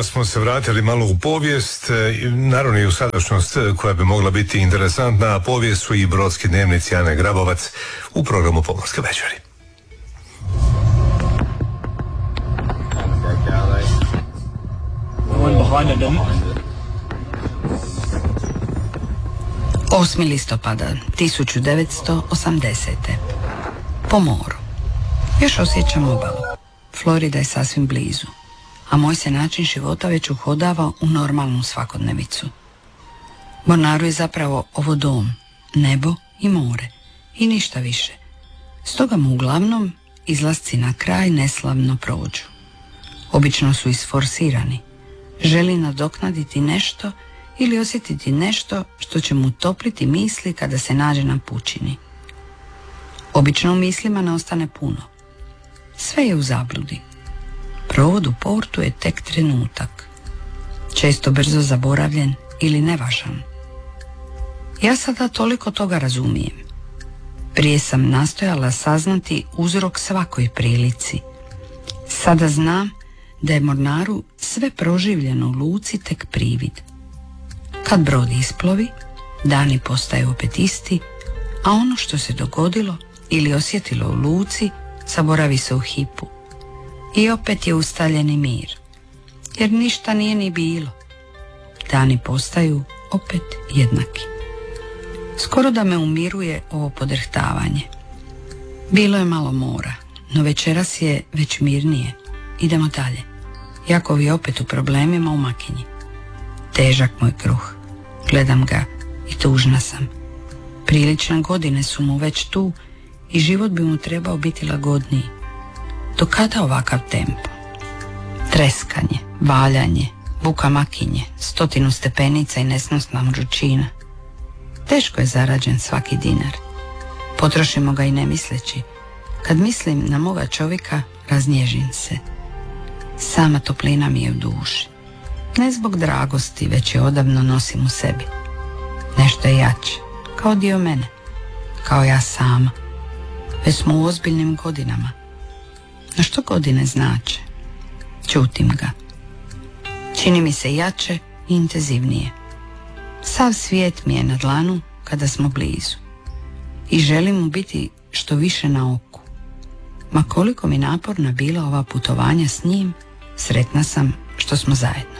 kojima smo se vratili malo u povijest, naravno i u sadašnjost koja bi mogla biti interesantna, a povijest su i brodski dnevnici Ane Grabovac u programu Pomorske večeri. Osmi listopada 1980. Po moru. Još osjećam obalu. Florida je sasvim blizu, a moj se način života već uhodava u normalnu svakodnevicu. Mornaru je zapravo ovo dom, nebo i more i ništa više. Stoga mu uglavnom izlasci na kraj neslavno prođu. Obično su isforsirani. Želi nadoknaditi nešto ili osjetiti nešto što će mu topliti misli kada se nađe na pučini. Obično u mislima ne ostane puno. Sve je u zabludi. Provod u portu je tek trenutak. Često brzo zaboravljen ili nevažan. Ja sada toliko toga razumijem. Prije sam nastojala saznati uzrok svakoj prilici. Sada znam da je mornaru sve proživljeno u luci tek privid. Kad brod isplovi, dani postaju opet isti, a ono što se dogodilo ili osjetilo u luci zaboravi se u hipu. I opet je ustaljeni mir, jer ništa nije ni bilo. Dani postaju opet jednaki. Skoro da me umiruje ovo podrhtavanje. Bilo je malo mora, no večeras je već mirnije. Idemo dalje. Jakov je opet u problemima u Makinji. Težak moj kruh. Gledam ga i tužna sam. Prilične godine su mu već tu i život bi mu trebao biti lagodniji. Do kada ovakav tempo? Treskanje, valjanje, buka Makinje, 100 stepenica i nesnosna vrućina. Teško je zarađen svaki dinar. Potrošimo ga i ne misleći. Kad mislim na moga čovjeka, raznježim se. Sama toplina mi je u duši. Ne zbog dragosti, već je odavno nosim u sebi. Nešto je jače, kao dio mene, kao ja sama. Već smo u ozbiljnim godinama. No što godine znače? Čutim ga. Čini mi se jače i intenzivnije. Sav svijet mi je na dlanu kada smo blizu. I želim mu biti što više na oku. Ma koliko mi naporna bila ova putovanja s njim, sretna sam što smo zajedno.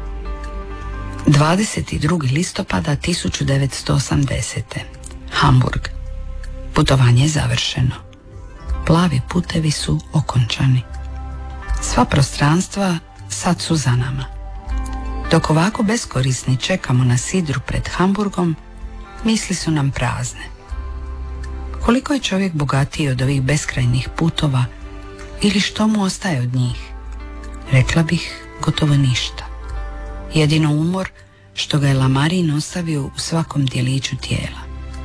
22. listopada 1980. Hamburg. Putovanje je završeno. Plavi putevi su okončani. Sva prostranstva sad su za nama. Dok ovako beskorisni čekamo na sidru pred Hamburgom, misli su nam prazne. Koliko je čovjek bogatiji od ovih beskrajnih putova ili što mu ostaje od njih? Rekla bih gotovo ništa. Jedino umor što ga je Lamarin ostavio u svakom dijeliću tijela.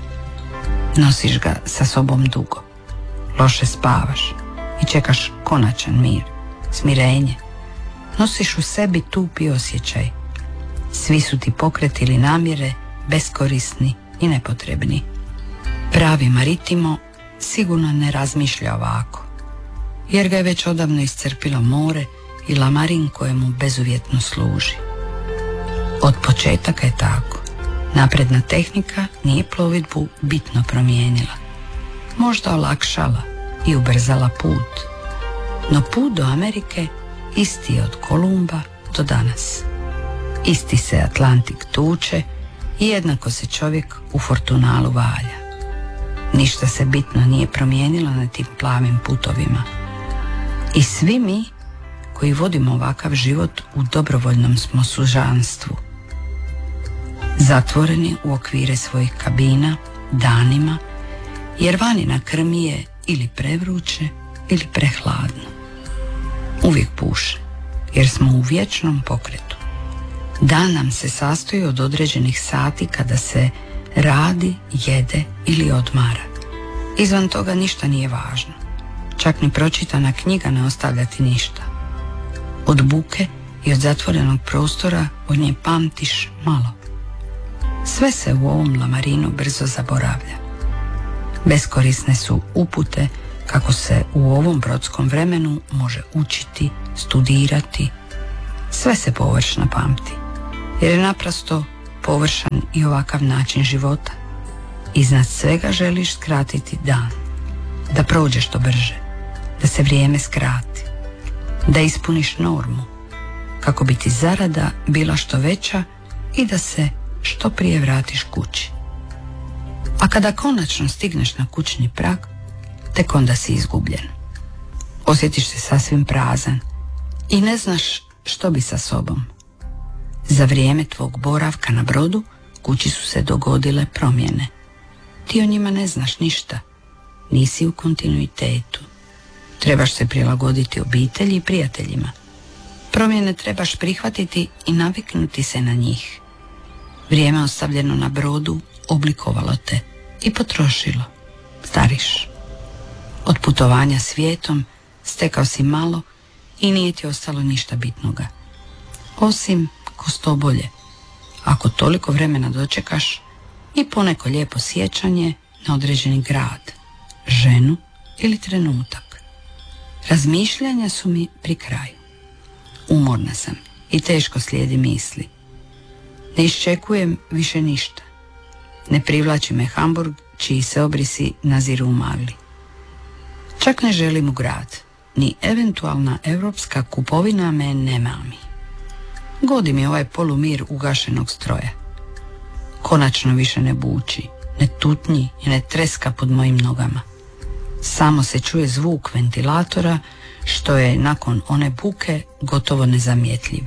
Nosiš ga sa sobom dugo. Loše spavaš i čekaš konačan mir, smirenje. Nosiš u sebi tupi osjećaj. Svi su ti pokreti ili namjere beskorisni i nepotrebni. Pravi Maritimo sigurno ne razmišlja ovako, jer ga je već odavno iscrpilo more i Lamarin kojemu bezuvjetno služi. Od početaka je tako. Napredna tehnika nije plovidbu bitno promijenila. Možda olakšala i ubrzala put. No put do Amerike isti je od Kolumba do danas. Isti se Atlantik tuče i jednako se čovjek u Fortunalu valja. Ništa se bitno nije promijenilo na tim plavim putovima. I svi mi koji vodimo ovakav život u dobrovoljnom smo sužanstvu. Zatvoreni u okvire svojih kabina danima, jer vani na krmi je ili prevruće ili prehladno. Uvijek puše, jer smo u vječnom pokretu. Dan nam se sastoji od određenih sati kada se radi, jede ili odmara. Izvan toga ništa nije važno. Čak ni pročitana knjiga ne ostavlja ti ništa. Od buke i od zatvorenog prostora od nje pamtiš malo. Sve se u ovom Lamarinu brzo zaboravlja. Beskorisne su upute kako se u ovom brodskom vremenu može učiti, studirati, Sve se površno pamti, jer je naprosto površan i ovakav način života. Iznad svega želiš skratiti dan, da prođe što brže, da se vrijeme skrati, da ispuniš normu, kako bi ti zarada bila što veća i da se što prije vratiš kući. A kada konačno stigneš na kućni prag, tek onda si izgubljen. Osjetiš se sasvim prazan i ne znaš što bi sa sobom. Za vrijeme tvog boravka na brodu kući su se dogodile promjene. Ti o njima ne znaš ništa, nisi u kontinuitetu. Trebaš se prilagoditi obitelji i prijateljima. Promjene trebaš prihvatiti i naviknuti se na njih. Vrijeme ostavljeno na brodu oblikovalo te i potrošilo. Stariš. Od putovanja svijetom stekao si malo i nije ti ostalo ništa bitnoga. Osim ko sto bolje, ako toliko vremena dočekaš i poneko lijepo sjećanje na određeni grad, ženu ili trenutak. Razmišljanja su mi pri kraju. Umorna sam i teško slijedi misli. Ne iščekujem više ništa. Ne privlači me Hamburg, čiji se obrisi naziru u magli. Čak ne želim u grad, ni eventualna europska kupovina me ne mami. Godi mi ovaj polumir ugašenog stroja. Konačno više ne buči, ne tutnji i ne treska pod mojim nogama. Samo se čuje zvuk ventilatora, što je nakon one buke gotovo nezamjetljiv.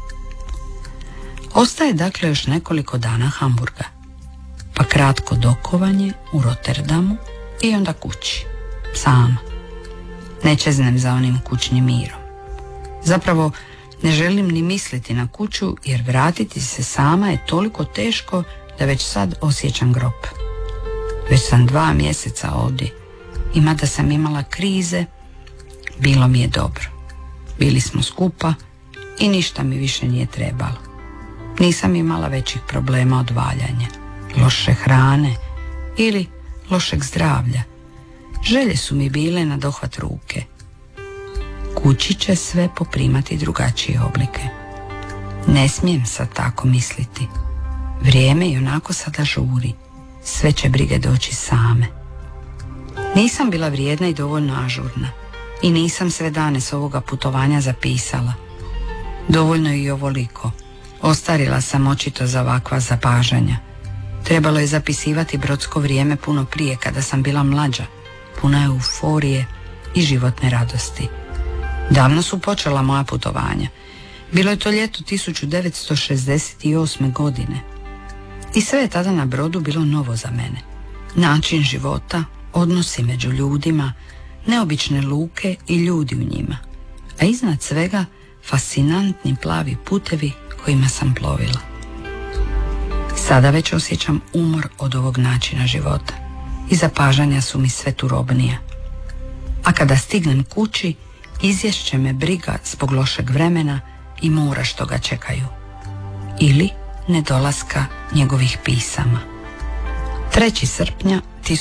Ostaje dakle još nekoliko dana Hamburga, pa kratko dokovanje u Rotterdamu i onda kući, sama. Ne čeznem za onim kućnim mirom. Zapravo ne želim ni misliti na kuću, jer vratiti se sama je toliko teško da već sad osjećam grob. Već sam 2 mjeseca ovdje i mada sam imala krize, bilo mi je dobro. Bili smo skupa i ništa mi više nije trebalo. Nisam imala većih problema od valjanja, loše hrane ili lošeg zdravlja. Želje su mi bile na dohvat ruke. Kući će sve poprimati drugačije oblike. Ne smijem sad tako misliti. Vrijeme i onako sada žuri. Sve će brige doći same. Nisam bila vrijedna i dovoljno ažurna. I nisam sve dane s ovoga putovanja zapisala. Dovoljno je i ovoliko. Ostarila sam očito za ovakva zapažanja. Trebalo je zapisivati brodsko vrijeme puno prije, kada sam bila mlađa, puna euforije i životne radosti. Davno su počela moja putovanja. Bilo je to ljeto 1968. godine. I sve je tada na brodu bilo novo za mene. Način života, odnosi među ljudima, neobične luke i ljudi u njima. A iznad svega fascinantni plavi putevi kojima sam plovila. Sada već osjećam umor od ovog načina života i zapažanja su mi sve turobnija. A kada stignem kući, izješće me briga zbog lošeg vremena i mora što ga čekaju. Ili nedolaska njegovih pisama. 3. srpnja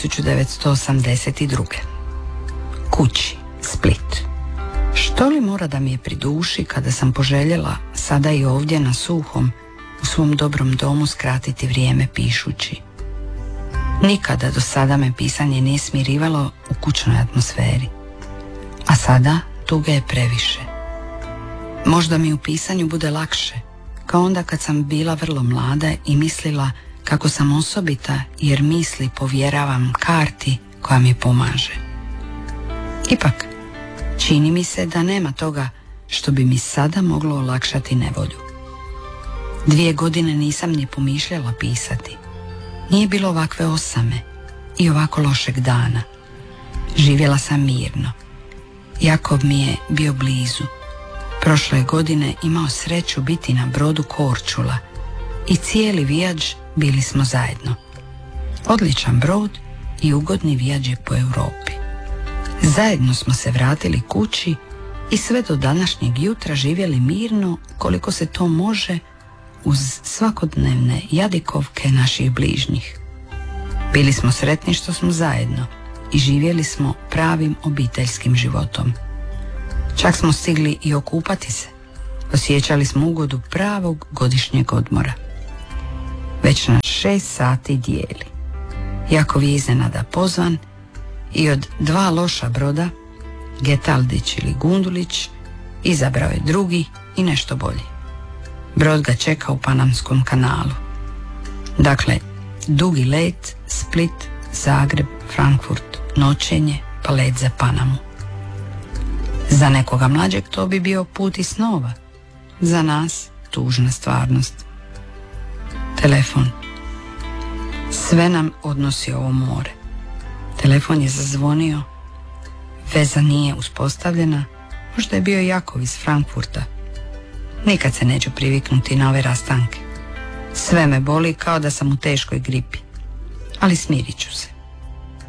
1982. Kući, Split. Što li mora da mi je pri duši kada sam poželjela sada i ovdje na suhom u svom dobrom domu skratiti vrijeme pišući. Nikada do sada me pisanje nije smirivalo u kućnoj atmosferi. A sada tuge je previše. Možda mi u pisanju bude lakše, kao onda kad sam bila vrlo mlada i mislila kako sam osobita jer misli povjeravam karti koja mi pomaže. Ipak, čini mi se da nema toga što bi mi sada moglo olakšati nevolju. 2 godine nisam ni pomišljala pisati. Nije bilo ovakve osame i ovako lošeg dana. Živjela sam mirno. Jakob mi je bio blizu. Prošle godine imao sreću biti na brodu Korčula i cijeli vijađ bili smo zajedno. Odličan brod i ugodni vijađi po Europi. Zajedno smo se vratili kući i sve do današnjeg jutra živjeli mirno koliko se to može uz svakodnevne jadikovke naših bližnjih. Bili smo sretni što smo zajedno i živjeli smo pravim obiteljskim životom. Čak smo stigli i okupati se, Osjećali smo ugodu pravog godišnjeg odmora. Već nas 6 sati dijeli. Jakov je iznenada pozvan i od 2 loša broda, Getaldić ili Gundulić, izabrao je drugi i nešto bolji. Brod ga čeka u Panamskom kanalu. Dakle, dugi let, Split, Zagreb, Frankfurt, noćenje, pa let za Panamu. Za nekoga mlađeg to bi bio put iz snova. Za nas tužna stvarnost. Telefon. Sve nam odnosi ovo more. Telefon je zazvonio. Veza nije uspostavljena. Možda je bio Jakov iz Frankfurta. Nikad se neću priviknuti na ove rastanke. Sve me boli kao da sam u teškoj gripi. Ali smirit ću se.